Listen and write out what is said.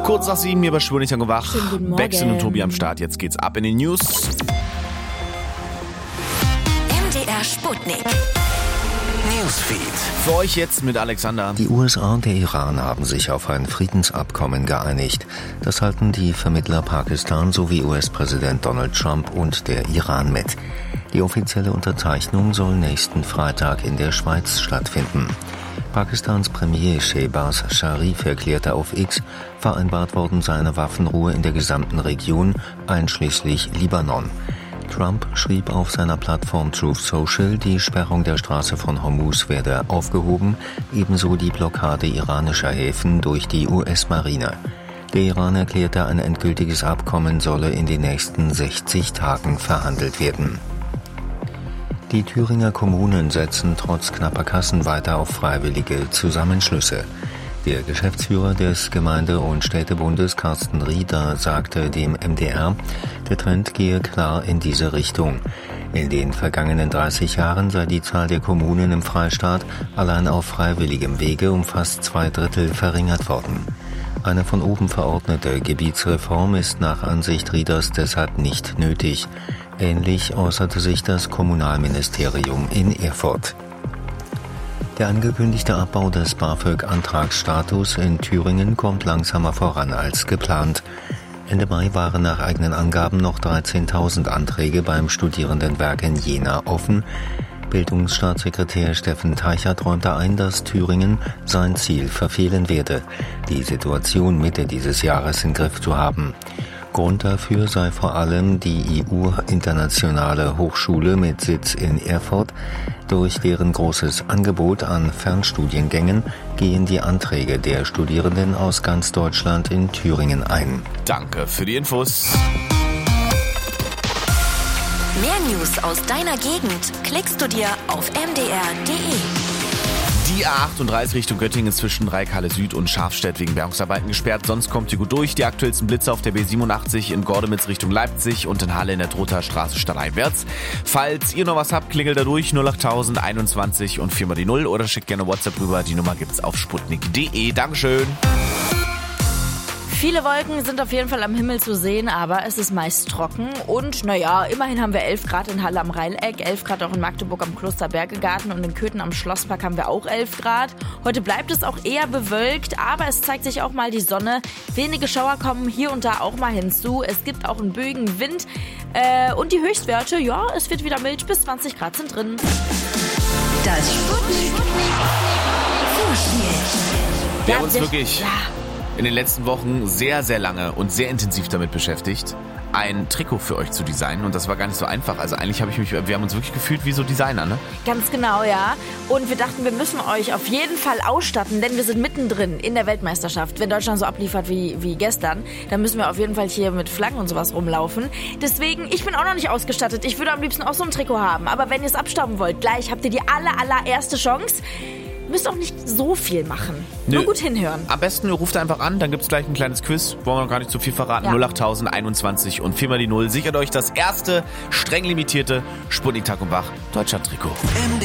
Kurz nach 7 hier bei Sputnik Tag und Wach. Schönen guten Morgen. Bexen und Tobi am Start. Jetzt geht's ab in den News. MDR Sputnik. Newsfeed. Für euch jetzt mit Alexander. Die USA und der Iran haben sich auf ein Friedensabkommen geeinigt. Das halten die Vermittler Pakistan sowie US-Präsident Donald Trump und der Iran mit. Die offizielle Unterzeichnung soll nächsten Freitag in der Schweiz stattfinden. Pakistans Premier Shehbaz Sharif erklärte auf X, vereinbart worden sei eine Waffenruhe in der gesamten Region, einschließlich Libanon. Trump schrieb auf seiner Plattform Truth Social, die Sperrung der Straße von Hormuz werde aufgehoben, ebenso die Blockade iranischer Häfen durch die US-Marine. Der Iran erklärte, ein endgültiges Abkommen solle in den nächsten 60 Tagen verhandelt werden. Die Thüringer Kommunen setzen trotz knapper Kassen weiter auf freiwillige Zusammenschlüsse. Der Geschäftsführer des Gemeinde- und Städtebundes Carsten Rieder sagte dem MDR, der Trend gehe klar in diese Richtung. In den vergangenen 30 Jahren sei die Zahl der Kommunen im Freistaat allein auf freiwilligem Wege um fast 2/3 verringert worden. Eine von oben verordnete Gebietsreform ist nach Ansicht Rieders deshalb nicht nötig. Ähnlich äußerte sich das Kommunalministerium in Erfurt. Der angekündigte Abbau des BAföG-Antragsstatus in Thüringen kommt langsamer voran als geplant. Ende Mai waren nach eigenen Angaben noch 13.000 Anträge beim Studierendenwerk in Jena offen. Bildungsstaatssekretär Steffen Teichert räumte ein, dass Thüringen sein Ziel verfehlen werde, die Situation Mitte dieses Jahres in Griff zu haben. Grund dafür sei vor allem die EU-Internationale Hochschule mit Sitz in Erfurt. Durch deren großes Angebot an Fernstudiengängen gehen die Anträge der Studierenden aus ganz Deutschland in Thüringen ein. Danke für die Infos. Mehr News aus deiner Gegend klickst du dir auf mdr.de. Die A38 Richtung Göttingen ist zwischen Reikhalle Süd und Schafstedt wegen Bergungsarbeiten gesperrt. Sonst kommt ihr gut durch. Die aktuellsten Blitze auf der B87 in Gordemitz Richtung Leipzig und in Halle in der Trothaer Straße stadteinwärts. Falls ihr noch was habt, klingelt da durch 08000 21 und 4 mal die 0 oder schickt gerne WhatsApp rüber. Die Nummer gibt's auf sputnik.de. Dankeschön. Viele Wolken sind auf jeden Fall am Himmel zu sehen, aber es ist meist trocken. Und naja, immerhin haben wir 11 Grad in Halle am Rheineck, 11 Grad auch in Magdeburg am Klosterbergegarten und in Köthen am Schlosspark haben wir auch 11 Grad. Heute bleibt es auch eher bewölkt, aber es zeigt sich auch mal die Sonne. Wenige Schauer kommen hier und da auch mal hinzu. Es gibt auch einen böigen Wind und die Höchstwerte, ja, es wird wieder mild, bis 20 Grad sind drin. Das Sputnik. Wir haben uns wirklich in den letzten Wochen sehr, sehr lange und sehr intensiv damit beschäftigt, ein Trikot für euch zu designen. Und das war gar nicht so einfach. Also eigentlich wir haben uns wirklich gefühlt wie so Designer, ne? Ganz genau, ja. Und wir dachten, wir müssen euch auf jeden Fall ausstatten, denn wir sind mittendrin in der Weltmeisterschaft. Wenn Deutschland so abliefert wie gestern, dann müssen wir auf jeden Fall hier mit Flaggen und sowas rumlaufen. Deswegen, ich bin auch noch nicht ausgestattet. Ich würde am liebsten auch so ein Trikot haben. Aber wenn ihr es abstauben wollt, gleich habt ihr die allererste Chance. Müsst auch nicht so viel machen. Nur gut hinhören. Am besten ihr ruft einfach an, dann gibt es gleich ein kleines Quiz. Wollen wir noch gar nicht zu viel verraten. Ja. 08000 21 und 4 mal die 0. Sichert euch das erste streng limitierte Sputnik Tag und Wach Deutschland-Trikot.